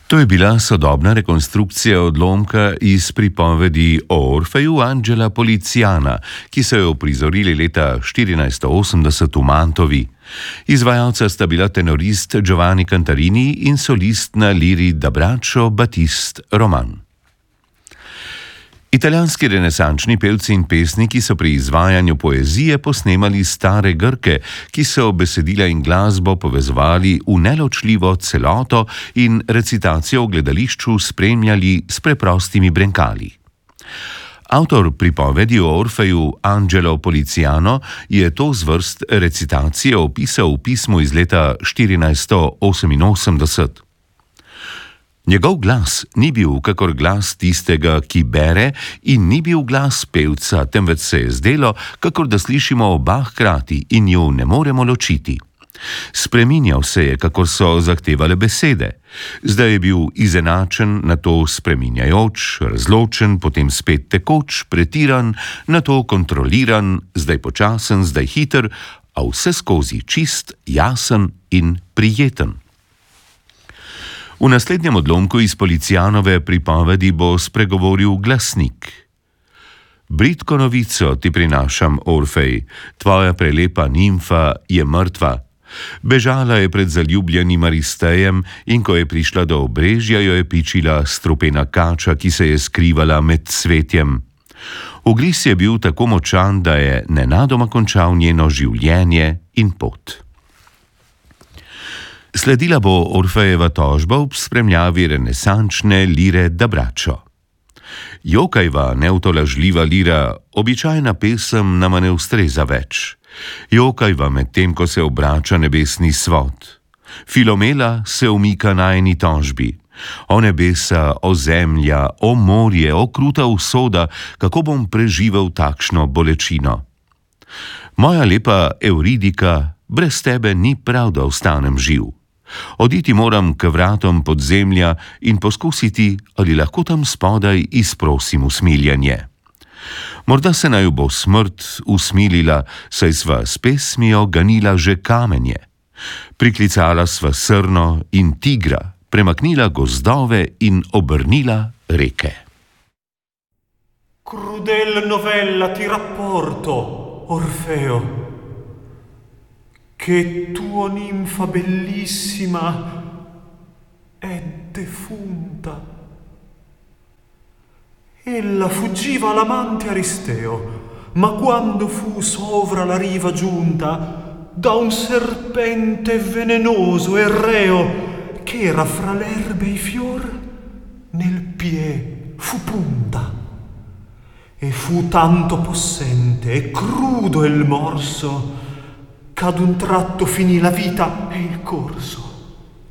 To je bila sodobna rekonstrukcija odlomka iz pripovedi o Orfeju Angela Poliziana, ki so jo uprizorili leta 1480 v Mantovi. Izvajalca sta bila tenorist Giovanni Cantarini in solist na liri Da Braccio Batiste Roman. Italijanski renesančni pevci in pesniki so pri izvajanju poezije posnemali stare Grke, ki so besedila in glasbo povezovali v neločljivo celoto in recitacijo v gledališču spremljali s preprostimi brenkali. Avtor pripovedi o Orfeju Angelo Poliziano je to zvrst recitacije opisal v pismu iz leta 1488. Njegov glas ni bil kakor glas tistega, ki bere, in ni bil glas pevca, temveč se je zdelo, kakor da slišimo oba hkrati in ju ne moremo ločiti. Spreminjal se je, kakor so zahtevale besede. Zdaj je bil izenačen, nato spreminjajoč, razločen, potem spet tekoč, pretiran, nato kontroliran, zdaj počasen, zdaj hiter, a vse skozi čist, jasen in prijeten. V naslednjem odlomku iz Polizianove pripovedi bo spregovoril glasnik. Bridko novico ti prinašam, Orfej, tvoja prelepa nimfa je mrtva. Bežala je pred zaljubljenim Aristejem in ko je prišla do obrežja, jo je pičila strupena kača, ki se je skrivala med cvetjem. Ugriz je bil tako močan, da je nenadoma končal njeno življenje in pot. Sledila bo Orfejeva tožba v spremljavi renesančne lire Da Braccio. Jokajva, neutolažljiva lira, običajna pesem nama ne ustreza več. Jokajva med tem, ko se obrača nebesni svod. Filomela se umika najini tožbi. O nebesa, o zemlja, o morje, o kruta usoda, kako bom preživel takšno bolečino. Moja lepa Euridika, brez tebe ni prav, da ostanem živ. Oditi moram k vratom podzemlja in poskusiti, ali lahko tam spodaj izprosim usmiljenje. Morda se naju bo smrt usmilila, saj sva s pesmijo ganila že kamenje. Priklicala sva srno in tigra, premaknila gozdove in obrnila reke. Crudel novella ti rapporto, Orfeo, che tua ninfa bellissima è defunta. Ella fuggiva all'amante Aristeo, ma quando fu sovra la riva giunta da un serpente venenoso e reo che era fra l'erbe e i fior, nel pie fu punta. E fu tanto possente e crudo il morso, che ad un tratto finì la vita e il corso.